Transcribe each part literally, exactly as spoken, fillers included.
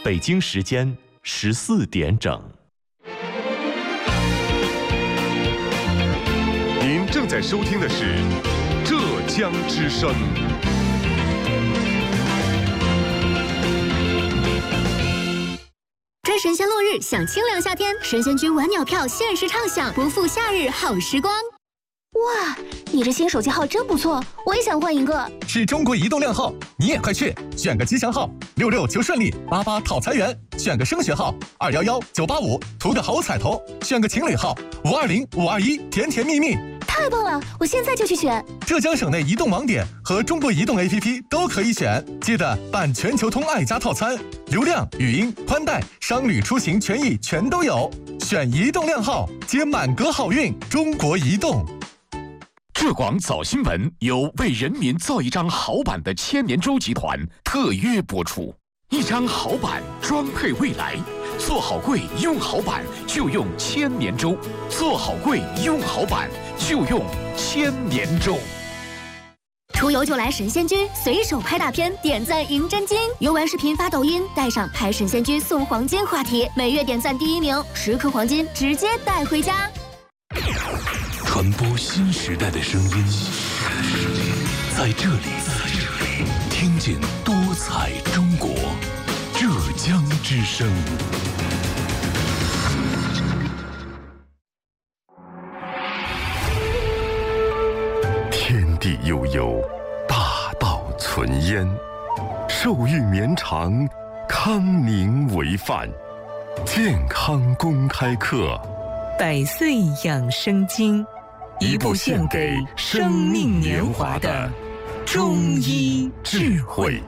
北京时间十四点整。 您正在收听的是浙江之声。 追神仙落日，享清凉夏天，神仙居晚鸟票限时畅享，不负夏日好时光。 哇，你这新手机号真不错，我也想换一个。 是中国移动靓号，你也快去选个吉祥号，六六求顺利，八八讨财源；选个升学号，二幺幺九八五，图个好彩头；选个情侣号，五二零五二一，甜甜蜜蜜。 太棒了，我现在就去选。 浙江省内移动网点和中国移动 A P P 都可以选，记得办全球通爱家套餐，流量、语音、宽带、商旅出行权益全都有。选移动靓号，接满格好运。中国移动。 浙广早新闻由为人民造一张好版的千年舟集团特约播出，一张好版装配未来，做好柜用好版就用千年舟，做好柜用好版就用千年舟。 出游就来神仙居，随手拍大片，点赞赢真金。游玩视频发抖音，带上拍神仙居送黄金话题，每月点赞第一名，十颗黄金直接带回家。 传播新时代的声音，在这里，听见多彩中国，浙江之声。 天地悠悠，大道存焉，寿育绵长，康宁为范。健康公开课， 百岁养生经，一部献给生命年华的中医智慧。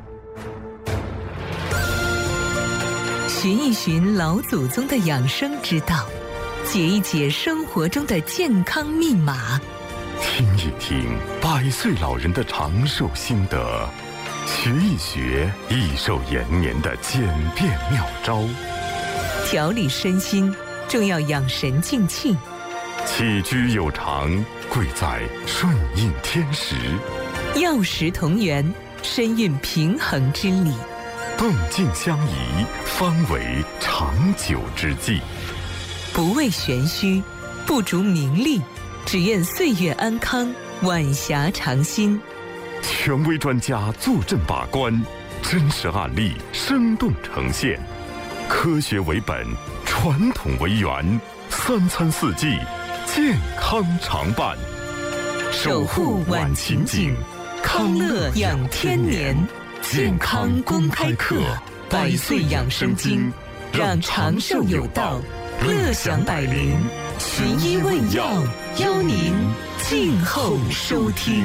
寻一寻老祖宗的养生之道，解一解生活中的健康密码， 听一听百岁老人的长寿心得，学一学益寿延年的简便妙招。 调理身心，正要养神静气。 起居有常，贵在顺应天时。 药食同源，身运平衡之理。 动静相宜，方为长久之计。 不为玄虚，不逐名利，只愿岁月安康，晚霞长新。 权威专家坐镇把关，真实案例生动呈现，科学为本，传统为源，三餐四季健康常伴， 守护晚晴景，康乐养天年。健康公开课，百岁养生经，让长寿有道，乐享百龄。寻医问药，邀您静候收听。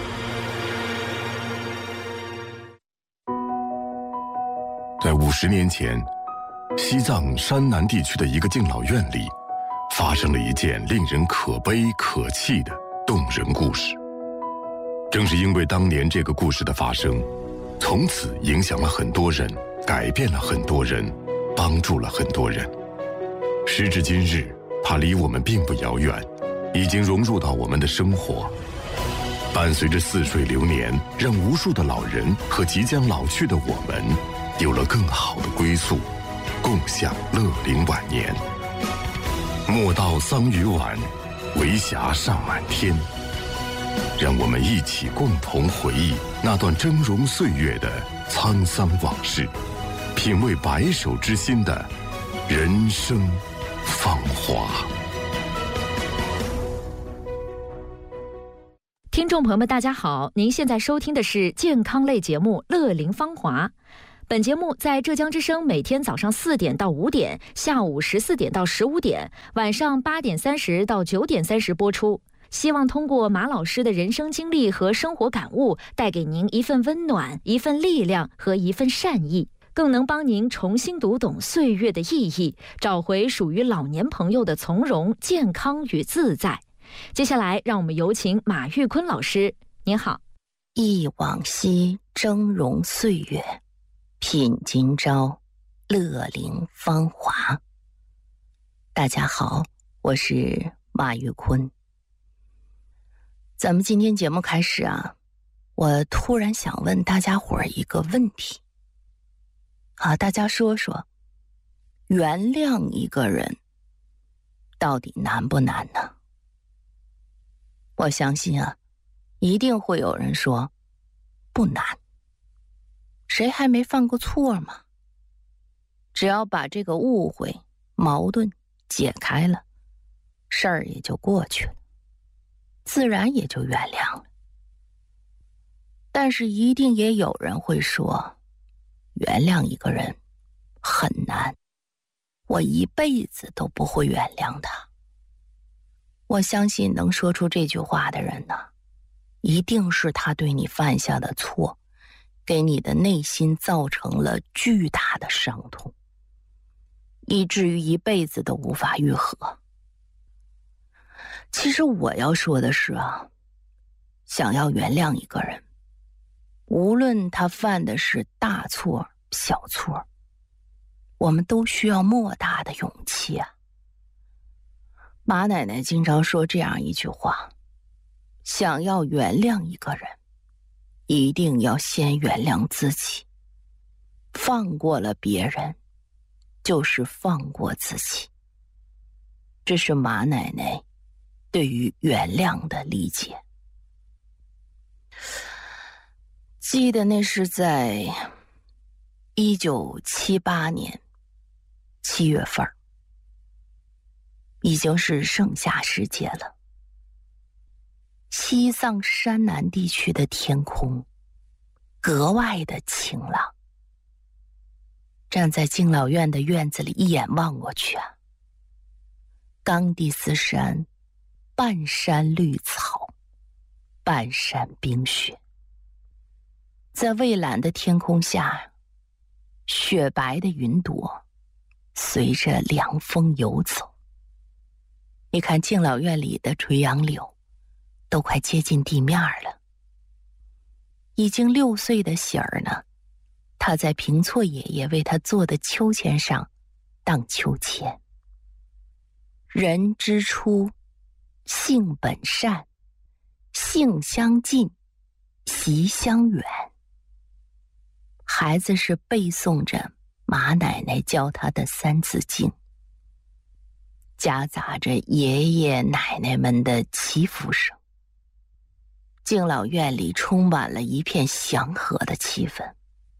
在五十年前，西藏山南地区的一个敬老院里，发生了一件令人可悲可泣的动人故事。正是因为当年这个故事的发生，从此影响了很多人，改变了很多人，帮助了很多人。时至今日，它离我们并不遥远，已经融入到我们的生活，伴随着似水流年，让无数的老人和即将老去的我们有了更好的归宿，共享乐龄晚年。莫道桑榆晚，为霞尚满天。让我们一起共同回忆那段峥嵘岁月的沧桑往事，品味白首之心的人生芳华。 听众朋友们大家好，您现在收听的是健康类节目《乐龄芳华》。本节目在浙江之声每天早上四点到五点，下午十四点到十五点，晚上八点三十到九点三十播出。希望通过马老师的人生经历和生活感悟，带给您一份温暖、一份力量和一份善意，更能帮您重新读懂岁月的意义，找回属于老年朋友的从容、健康与自在。接下来，让我们有请马玉坤老师。您好。 忆往昔峥嵘岁月，品今朝乐龄芳华。大家好，我是马玉坤。咱们今天节目开始啊，我突然想问大家伙儿一个问题啊，大家说说，原谅一个人到底难不难呢？我相信啊，一定会有人说不难。谁还没犯过错吗？只要把这个误会、矛盾解开了，事儿也就过去了，自然也就原谅了。但是一定也有人会说，原谅一个人很难，我一辈子都不会原谅他。我相信能说出这句话的人呢，一定是他对你犯下的错，给你的内心造成了巨大的伤痛，以至于一辈子都无法愈合。其实我要说的是啊，想要原谅一个人，无论他犯的是大错小错，我们都需要莫大的勇气啊。马奶奶经常说这样一句话，想要原谅一个人，一定要先原谅自己。放过了别人，就是放过自己。这是马奶奶对于原谅的理解。记得那是在一九七八年七月份，已经是盛夏时节了。西藏山南地区的天空格外的晴朗。站在敬老院的院子里，一眼望过去啊，冈蒂斯山半山绿草，半山冰雪。在蔚蓝的天空下，雪白的云朵随着凉风游走。你看敬老院里的垂杨柳都快接近地面了。已经六岁的喜儿呢，他在平措爷爷为他做的秋千上荡秋千。人之初，性本善，性相近，习相远。孩子是背诵着马奶奶教他的三字经，夹杂着爷爷奶奶们的祈福声。敬老院里充满了一片祥和的气氛。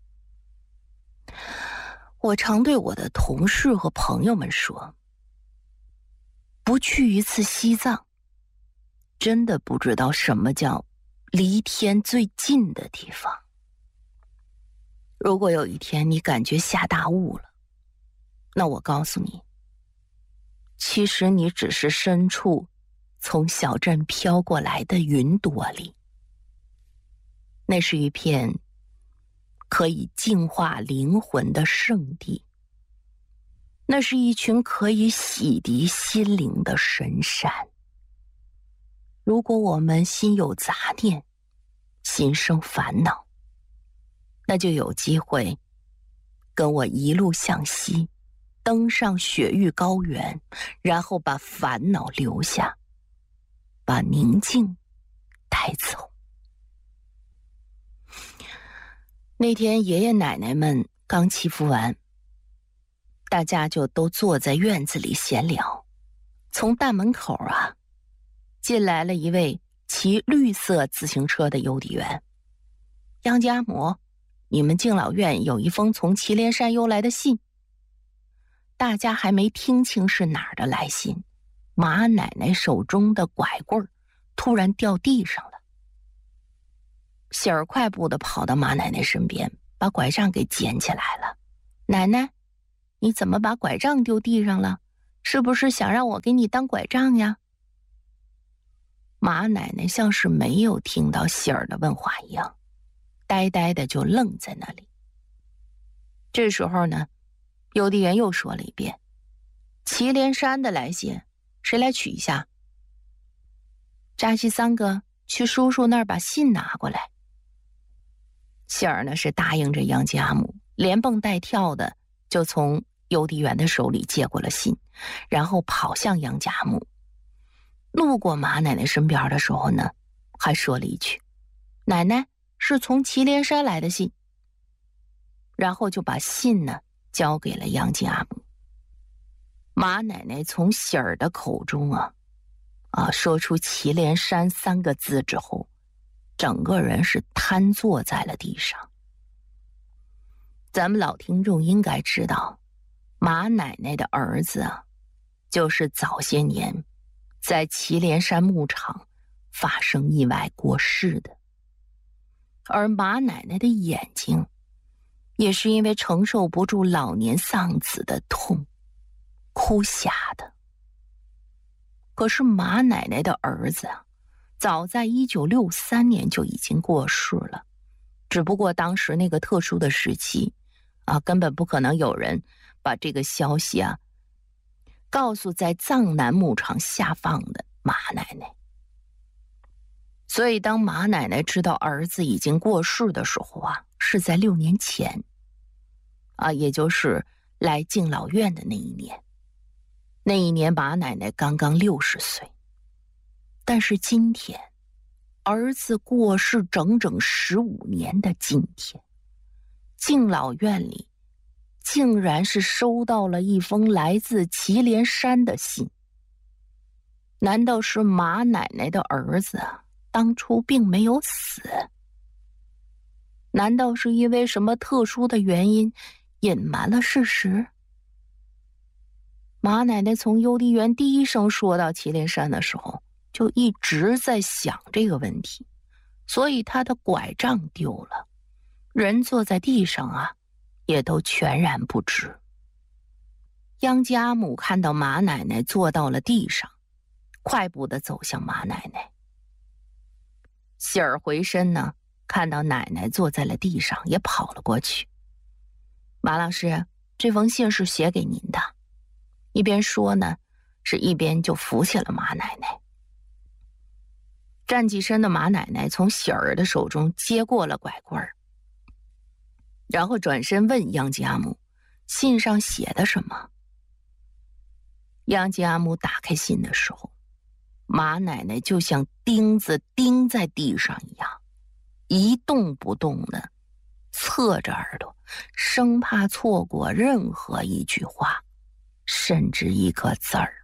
我常对我的同事和朋友们说，不去一次西藏，真的不知道什么叫离天最近的地方。如果有一天你感觉下大雾了，那我告诉你，其实你只是身处从小镇飘过来的云朵里。那是一片可以净化灵魂的圣地，那是一群可以洗涤心灵的神山。如果我们心有杂念，心生烦恼，那就有机会跟我一路向西，登上雪域高原，然后把烦恼留下，把宁静带走。那天爷爷奶奶们刚祈福完，大家就都坐在院子里闲聊。从大门口啊，进来了一位骑绿色自行车的邮递员。杨家母，你们敬老院有一封从祁连山邮来的信。大家还没听清是哪儿的来信，马奶奶手中的拐棍突然掉地上了。喜儿快步地跑到马奶奶身边，把拐杖给捡起来了。奶奶，你怎么把拐杖丢地上了？是不是想让我给你当拐杖呀？马奶奶像是没有听到喜儿的问话一样，呆呆的就愣在那里。这时候呢，邮递员又说了一遍，祁连山的来信，谁来取一下？扎西三哥，去叔叔那儿把信拿过来。喜儿呢是答应着杨家母，连蹦带跳的就从邮递员的手里接过了信，然后跑向杨家母。路过马奶奶身边的时候呢，还说了一句，奶奶，是从祁连山来的信。 然后就把信呢交给了杨家母。马奶奶从喜儿的口中啊啊说出祁连山三个字之后，整个人是瘫坐在了地上。咱们老听众应该知道，马奶奶的儿子啊，就是早些年在祁连山牧场发生意外过世的。而马奶奶的眼睛也是因为承受不住老年丧子的痛哭瞎的。可是马奶奶的儿子啊，早在一九六三年就已经过世了，只不过当时那个特殊的时期啊，根本不可能有人把这个消息啊告诉在藏南牧场下放的马奶奶。所以当马奶奶知道儿子已经过世的时候啊，是在六年前啊，也就是来敬老院的那一年。那一年马奶奶刚刚六十岁，但是今天儿子过世整整十五年的今天，敬老院里竟然是收到了一封来自祁连山的信。难道是马奶奶的儿子啊当初并没有死？难道是因为什么特殊的原因隐瞒了事实？马奶奶从邮递员第一声说到祁连山的时候，就一直在想这个问题，所以她的拐杖丢了，人坐在地上啊，也都全然不知。杨家母看到马奶奶坐到了地上，快步地走向马奶奶。喜儿回身呢，看到奶奶坐在了地上，也跑了过去。马老师，这封信是写给您的。一边说呢，是一边就扶起了马奶奶。站起身的马奶奶从喜儿的手中接过了拐棍儿，然后转身问杨家母，信上写的什么？杨家母打开信的时候，马奶奶就像钉子钉在地上一样，一动不动的侧着耳朵，生怕错过任何一句话，甚至一个字儿。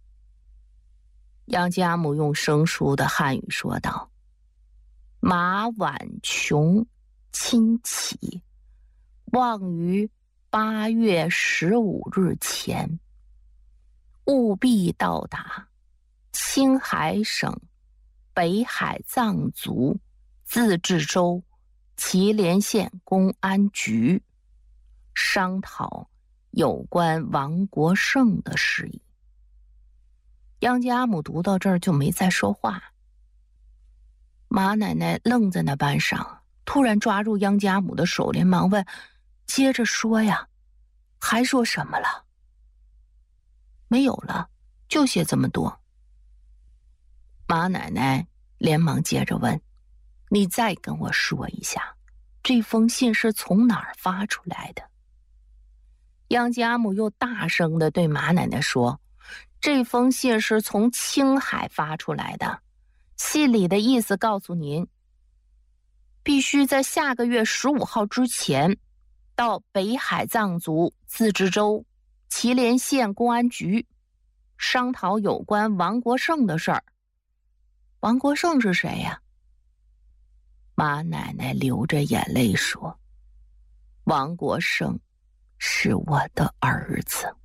杨家母用生疏的汉语说道：马婉琼亲启，望于八月十五日前务必到达青海省北海藏族自治州祁连县公安局，商讨有关王国胜的事宜。杨家母读到这儿就没再说话。马奶奶愣在那班上，突然抓住杨家母的手，连忙问：接着说呀，还说什么了？没有了，就写这么多。马奶奶连忙接着问：你再跟我说一下，这封信是从哪儿发出来的？杨家母又大声地对马奶奶说：这封信是从青海发出来的，信里的意思告诉您，必须在下个月十五号之前到北海藏族自治州祁连县公安局商讨有关王国胜的事儿。王国胜是谁呀？马奶奶流着眼泪说：王国胜是我的儿子。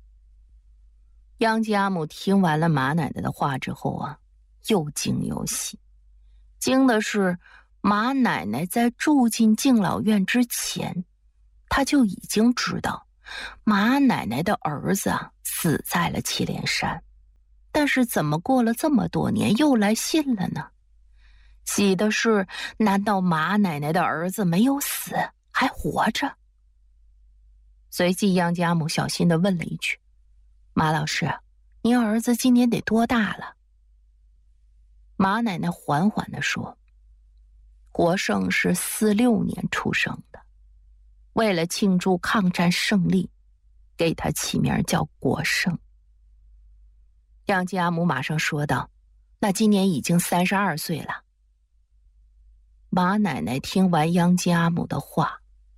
杨家母听完了马奶奶的话之后啊，又惊又喜。惊的是马奶奶在住进敬老院之前，她就已经知道马奶奶的儿子啊死在了祁连山，但是怎么过了这么多年又来信了呢？喜的是，难道马奶奶的儿子没有死，还活着？随即杨家母小心地问了一句：马老师，您儿子今年得多大了？马奶奶缓缓地说：国胜是四六年出生的，为了庆祝抗战胜利，给他起名叫国胜。杨家母马上说道：那今年已经三十二岁了。马奶奶听完杨家母的话，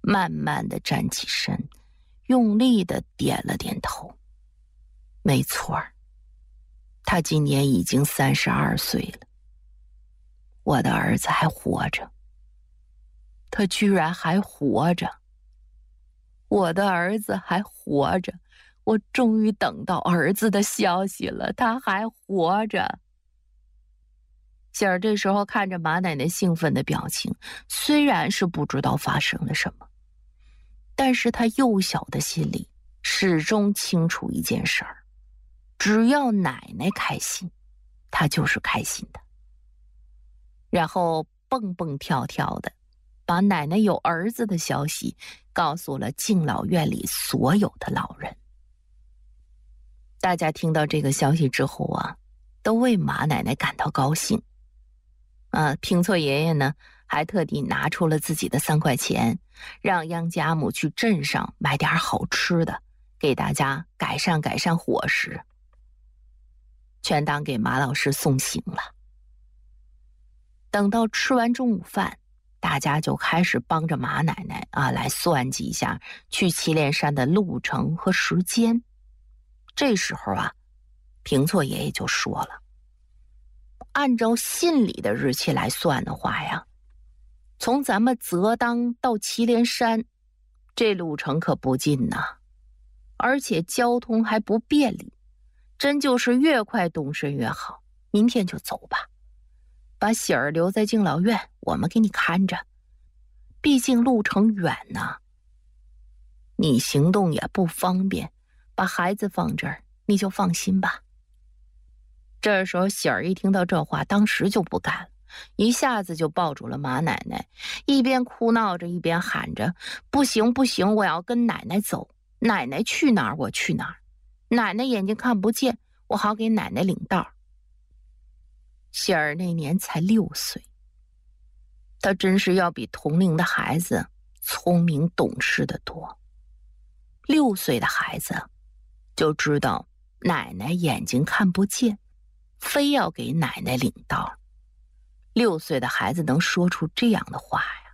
慢慢的站起身，用力的点了点头。没错儿，他今年已经三十二岁了。我的儿子还活着，他居然还活着。我的儿子还活着，我终于等到儿子的消息了，他还活着。喜儿这时候看着马奶奶兴奋的表情，虽然是不知道发生了什么，但是他幼小的心里始终清楚一件事儿，只要奶奶开心，他就是开心的。然后蹦蹦跳跳的把奶奶有儿子的消息告诉了敬老院里所有的老人。大家听到这个消息之后啊，都为马奶奶感到高兴。啊，平错爷爷呢，还特地拿出了自己的三块钱，让杨家母去镇上买点好吃的，给大家改善改善伙食，全当给马老师送行了。等到吃完中午饭，大家就开始帮着马奶奶啊来算计一下去祁连山的路程和时间。这时候啊，平错爷爷就说了，按照信里的日期来算的话呀，从咱们泽当到祁连山，这路程可不近呐，而且交通还不便利，真就是越快动身越好。明天就走吧，把喜儿留在敬老院，我们给你看着。毕竟路程远呐，你行动也不方便，把孩子放这儿，你就放心吧。这时候喜儿一听到这话，当时就不干了，一下子就抱住了马奶奶，一边哭闹着一边喊着，不行不行，我要跟奶奶走，奶奶去哪儿我去哪儿，奶奶眼睛看不见，我好给奶奶领道。喜儿那年才六岁，她真是要比同龄的孩子聪明懂事得多。六岁的孩子就知道奶奶眼睛看不见，非要给奶奶领道。六岁的孩子能说出这样的话呀？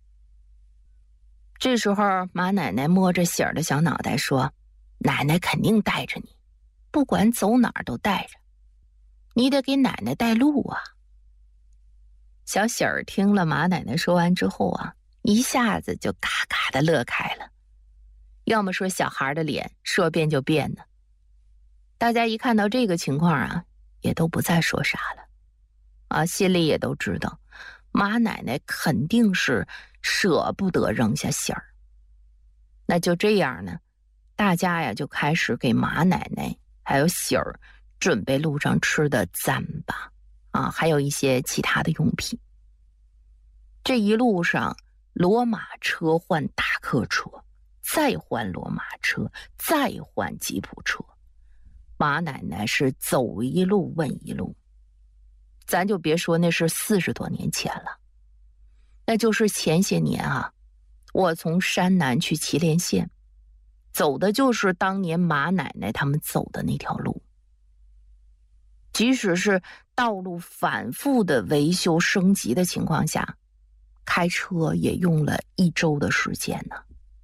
这时候马奶奶摸着喜儿的小脑袋说，奶奶肯定带着你，不管走哪儿都带着，你得给奶奶带路啊。小喜儿听了马奶奶说完之后啊，一下子就嘎嘎的乐开了。要么说小孩的脸说变就变呢。大家一看到这个情况啊，也都不再说啥了，啊，心里也都知道，马奶奶肯定是舍不得扔下喜儿。那就这样呢，大家呀就开始给马奶奶还有喜儿准备路上吃的糌粑啊，还有一些其他的用品。这一路上，骡马车换大客车，再换骡马车，再换吉普车。马奶奶是走一路问一路，咱就别说那是四十多年前了，那就是前些年啊，我从山南去祁连县，走的就是当年马奶奶他们走的那条路。即使是道路反复的维修升级的情况下，开车也用了一周的时间呢。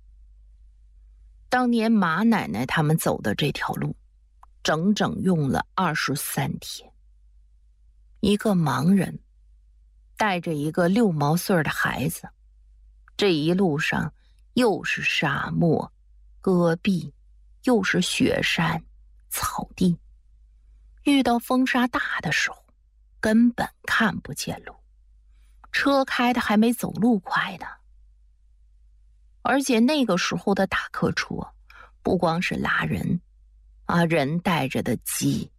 当年马奶奶他们走的这条路，整整用了二十三天。一个盲人带着一个六毛岁的孩子，这一路上又是沙漠、戈壁，又是雪山、草地。遇到风沙大的时候，根本看不见路，车开的还没走路快呢。而且那个时候的大客车，不光是拉人，啊，人带着的鸡、